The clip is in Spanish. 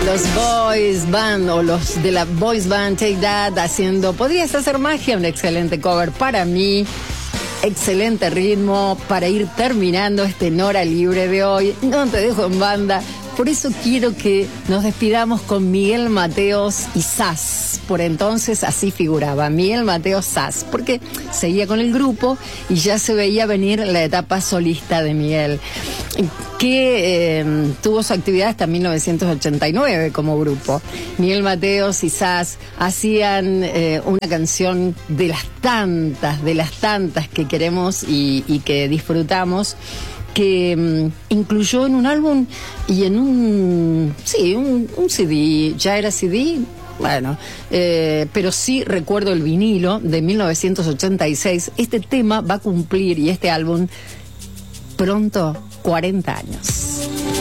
Los Boys Band o los de la Boys Band Take That haciendo Podrías hacer magia, un excelente cover para mí, excelente ritmo para ir terminando este Nora Libre de hoy. No te dejo en banda, por eso quiero que nos despidamos con Miguel Mateos y Sass. Por entonces así figuraba, Miguel Mateos Sass, porque seguía con el grupo y ya se veía venir la etapa solista de Miguel, que tuvo su actividad hasta 1989 como grupo. Miguel Mateos y Sass hacían una canción de las tantas que queremos y que disfrutamos, que incluyó en un álbum y en un CD, ya era CD, bueno, pero sí recuerdo el vinilo de 1986. Este tema va a cumplir, y este álbum, pronto 40 años.